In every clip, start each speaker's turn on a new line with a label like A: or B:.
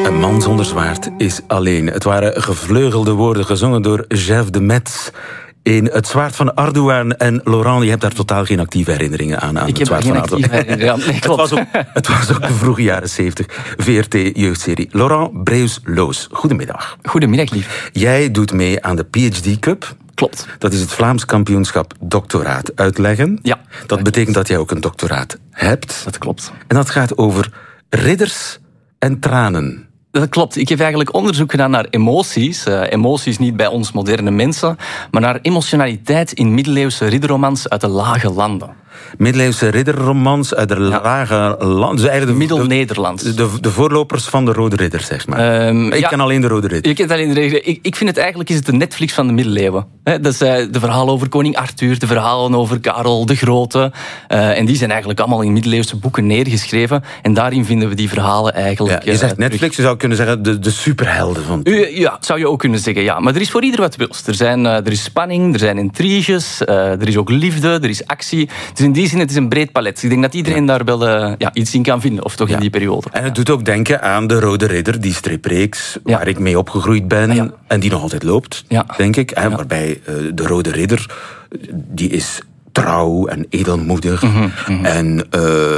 A: Een man zonder zwaard is alleen. Het waren gevleugelde woorden gezongen door Jeff de Metz in Het Zwaard van Ardoin. En Laurent, je hebt daar totaal geen actieve herinneringen aan
B: Ik
A: Het
B: heb
A: Zwaard
B: geen
A: van Ardoin.
B: actieve herinneringen aan. Nee, klopt.
A: Het was ook de vroege jaren 70 VRT-jeugdserie. Laurent Breus-Loos, goedemiddag.
B: Goedemiddag, lief.
A: Jij doet mee aan de PhD Cup.
B: Klopt.
A: Dat is het Vlaams kampioenschap doctoraat uitleggen.
B: Ja.
A: Dat betekent dat jij ook een doctoraat hebt.
B: Dat klopt.
A: En dat gaat over ridders en tranen.
B: Dat klopt. Ik heb eigenlijk onderzoek gedaan naar emoties. Emoties niet bij ons moderne mensen, maar naar emotionaliteit in middeleeuwse ridderromans uit de lage landen.
A: Middeleeuwse ridderromans uit de lage landen. Dus eigenlijk
B: Middel-Nederlands.
A: De voorlopers van de Rode Ridder, zeg maar. Ik ken alleen de Rode Ridder.
B: Je kent alleen de Rode Ridder. Ik vind het eigenlijk is het de Netflix van de middeleeuwen. Dat is de verhalen over koning Arthur, de verhalen over Karel de Grote. En die zijn eigenlijk allemaal in middeleeuwse boeken neergeschreven. En daarin vinden we die verhalen eigenlijk...
A: Ja, je zegt Netflix, je zou kunnen zeggen de superhelden van...
B: Ja, zou je ook kunnen zeggen, ja. Maar er is voor ieder wat wils. Er is spanning, er zijn intriges, er is ook liefde, er is actie. Dus in die zin, het is een breed palet. Ik denk dat iedereen daar wel iets in kan vinden, of toch in die periode.
A: En het doet ook denken aan de Rode Ridder, die stripreeks waar ik mee opgegroeid ben en die nog altijd loopt, denk ik. Waarbij de Rode Ridder, die is trouw en edelmoedig en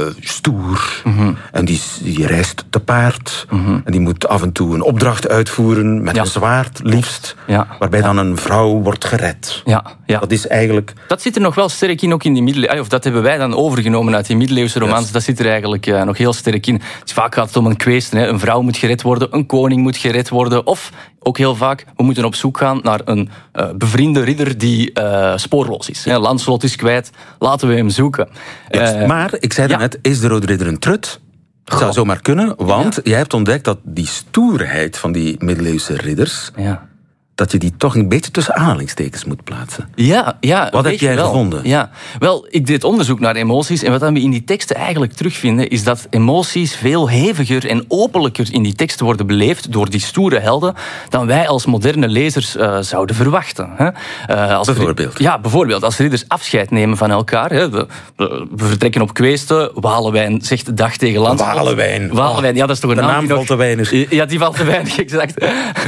A: stoer. En die reist te paard. En die moet af en toe een opdracht uitvoeren met een zwaard, liefst. Waarbij dan een vrouw wordt gered. Dat is eigenlijk...
B: Dat zit er nog wel sterk in, ook in die middeleeuwen. Of dat hebben wij dan overgenomen uit die middeleeuwse romans. Dat zit er eigenlijk nog heel sterk in. Dus vaak gaat het om een kwestie. Een vrouw moet gered worden, een koning moet gered worden. Of, ook heel vaak, we moeten op zoek gaan naar een bevriende ridder die spoorloos is. Lancelot is kwijt, laten we hem zoeken.
A: Maar, ik zei daarnet, is de Rode Ridder een trut? Het zou zomaar kunnen, want jij hebt ontdekt dat die stoerheid van die middeleeuwse ridders... dat je die toch een beetje tussen aanhalingstekens moet plaatsen. Wat heb jij gevonden?
B: Ja. Wel, ik deed onderzoek naar emoties en wat we in die teksten eigenlijk terugvinden is dat emoties veel heviger en openlijker in die teksten worden beleefd door die stoere helden dan wij als moderne lezers zouden verwachten.
A: Bijvoorbeeld?
B: Bijvoorbeeld als ridders afscheid nemen van elkaar. We vertrekken op kweesten, Walewijn zegt dag tegen Lancelot. Walewijn, ja, dat is toch een
A: naam. De naam valt te weinig.
B: Ja, die valt te weinig, exact.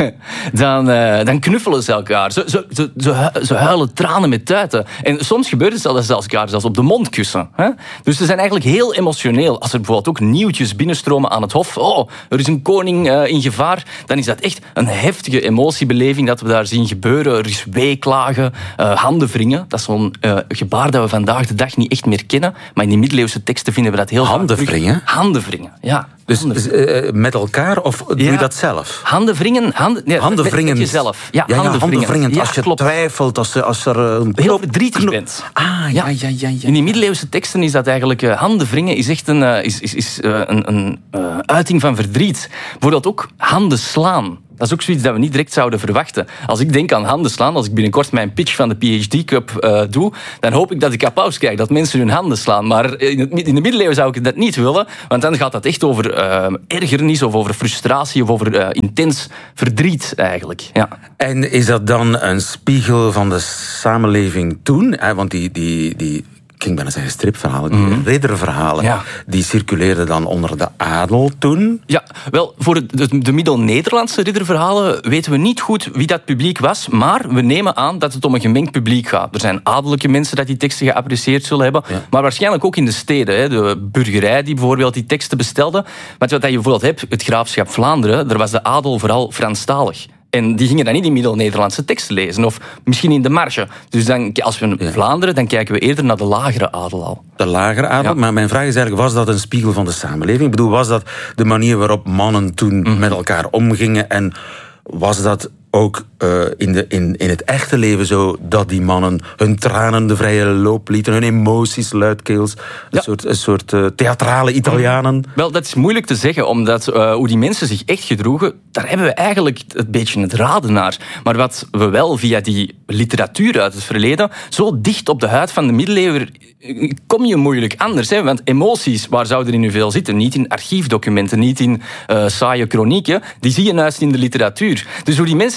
B: Dan knuffelen ze elkaar. Ze huilen tranen met tuiten. En soms gebeurt het zelfs elkaar zelfs op de mond kussen. Dus ze zijn eigenlijk heel emotioneel. Als er bijvoorbeeld ook nieuwtjes binnenstromen aan het hof. Er is een koning in gevaar. Dan is dat echt een heftige emotiebeleving dat we daar zien gebeuren. Er is weeklagen, handen wringen. Dat is zo'n gebaar dat we vandaag de dag niet echt meer kennen. Maar in die middeleeuwse teksten vinden we dat heel
A: handen wringen?
B: Handen wringen, ja.
A: Dus met elkaar of doe je dat zelf?
B: Handen wringen.
A: Handen wringen.
B: Met jezelf.
A: Handen wringen. Als je twijfelt, als er een
B: heel verdrietig bent.
A: Ja.
B: In die middeleeuwse teksten is dat eigenlijk... handen wringen is echt een uiting van verdriet. Bijvoorbeeld ook handen slaan. Dat is ook zoiets dat we niet direct zouden verwachten. Als ik denk aan handen slaan, als ik binnenkort mijn pitch van de PhD Cup doe, dan hoop ik dat ik applaus krijg, dat mensen hun handen slaan. Maar in de middeleeuwen zou ik dat niet willen, want dan gaat dat echt over ergernis of over frustratie of over intens verdriet eigenlijk. Ja.
A: En is dat dan een spiegel van de samenleving toen? Want die ik ging bijna zeggen stripverhalen, die ridderverhalen, die circuleerden dan onder de adel toen?
B: Ja, wel, voor de Middel-Nederlandse ridderverhalen weten we niet goed wie dat publiek was, maar we nemen aan dat het om een gemengd publiek gaat. Er zijn adellijke mensen dat die teksten geapprecieerd zullen hebben, maar waarschijnlijk ook in de steden. De burgerij die bijvoorbeeld die teksten bestelde. Maar wat je bijvoorbeeld hebt, het graafschap Vlaanderen, daar was de adel vooral Franstalig. En die gingen dan niet in Middel-Nederlandse teksten lezen. Of misschien in de marge. Dus dan, als we in Vlaanderen, dan kijken we eerder naar de lagere adel al.
A: De lagere adel? Ja. Maar mijn vraag is eigenlijk, was dat een spiegel van de samenleving? Ik bedoel, was dat de manier waarop mannen toen met elkaar omgingen? En was dat ook in het echte leven zo dat die mannen hun tranen de vrije loop lieten, hun emoties luidkeels, een soort theatrale Italianen?
B: Wel, dat is moeilijk te zeggen, omdat hoe die mensen zich echt gedroegen, daar hebben we eigenlijk een beetje het raden naar. Maar wat we wel via die literatuur uit het verleden, zo dicht op de huid van de middeleeuwen kom je moeilijk anders. Want emoties, waar zouden die nu veel zitten? Niet in archiefdocumenten, niet in saaie kronieken. Die zie je juist in de literatuur. Dus hoe die mensen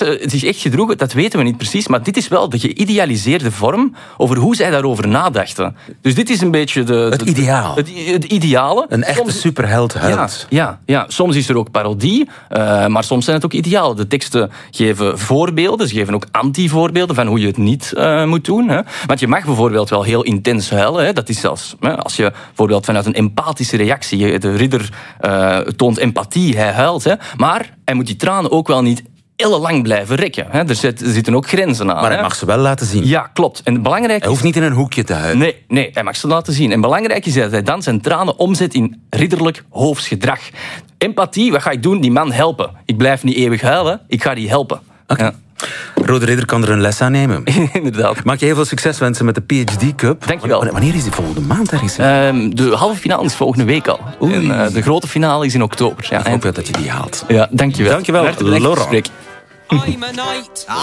B: ze zich echt gedroegen, dat weten we niet precies, maar dit is wel de geïdealiseerde vorm over hoe zij daarover nadachten. Dus dit is een beetje
A: het ideaal.
B: Het ideale.
A: Een echte superheld.
B: Ja, soms is er ook parodie, maar soms zijn het ook idealen. De teksten geven voorbeelden, ze geven ook anti-voorbeelden van hoe je het niet moet doen. Hè. Want je mag bijvoorbeeld wel heel intens huilen. Hè. Dat is zelfs, als je bijvoorbeeld vanuit een empathische reactie, de ridder toont empathie, hij huilt. Hè. Maar hij moet die tranen ook wel niet ellenlang blijven rekken. Hè. Er zitten ook grenzen aan.
A: Maar hij mag ze wel laten zien.
B: Ja, klopt. En belangrijk
A: hij hoeft niet in een hoekje te huilen.
B: Nee, hij mag ze laten zien. En belangrijk is dat hij dan zijn tranen omzet in ridderlijk hoofdsgedrag. Empathie, wat ga ik doen? Die man helpen. Ik blijf niet eeuwig huilen, ik ga die helpen.
A: Okay. Ja. Rode Ridder kan er een les aan nemen.
B: Inderdaad.
A: Mag je heel veel succes wensen met de PhD Cup.
B: Dankjewel.
A: Wanneer is die volgende maand ergens?
B: De halve finale is volgende week al. En de grote finale is in oktober. Ja,
A: ik hoop dat je die haalt.
B: Ja, dankjewel.
A: Dankjewel, Laurent.
C: I'm a knight.